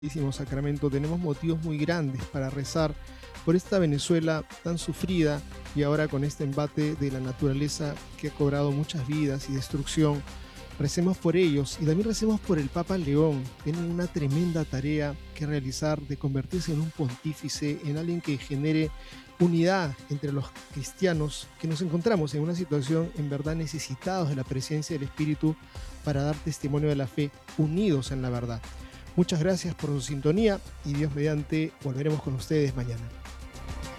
Sacramento tenemos motivos muy grandes para rezar por esta Venezuela tan sufrida y ahora con este embate de la naturaleza que ha cobrado muchas vidas y destrucción. Recemos por ellos y también recemos por el Papa León. Tienen una tremenda tarea que realizar de convertirse en un pontífice, en alguien que genere unidad entre los cristianos que nos encontramos en una situación en verdad necesitados de la presencia del Espíritu para dar testimonio de la fe, unidos en la verdad. Muchas gracias por su sintonía y Dios mediante volveremos con ustedes mañana.